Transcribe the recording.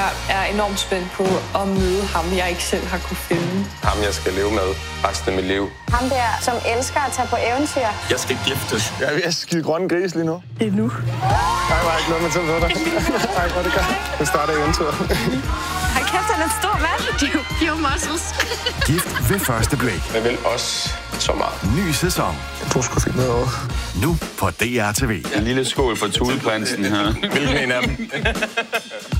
Jeg er enormt spændt på at møde ham, jeg ikke selv har kunne finde. Ham, jeg skal leve med resten af mit liv. Ham der, som elsker at tage på eventyr. Jeg skal giftes. Jeg er ved at skide grønne gris lige nu. Endnu. Nej, var ikke noget med til dig. Nej, hvor det gør. Nu starter eventyret. Hold kæft, han er en stor mand. You muscles. Gift ved første blik. Jeg vil også så meget. Ny sæson. Jeg tror sgu fint noget over. Nu på DR TV. En lille skål for tudeprinsen her. Hvilken en af dem?